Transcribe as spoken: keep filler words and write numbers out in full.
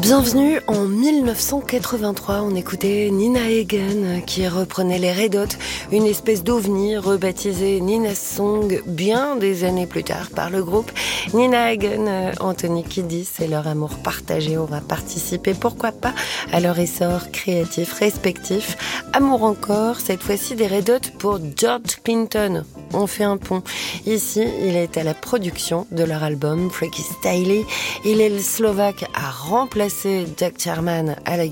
Bienvenue en dix-neuf cent quatre-vingt-trois, on écoutait Nina Hagen qui reprenait les Red Hot, une espèce d'ovni rebaptisé Nina's Song bien des années plus tard par le groupe. Nina Hagen, Anthony Kiedis et leur amour partagé, on va participer, pourquoi pas, à leur essor créatif respectif. Amour encore, cette fois-ci des Red Hot pour George Clinton. On fait un pont. Ici, il est à la production de leur album Freaky Styley. Il est le Slovaque à remplacer Jack Sherman à la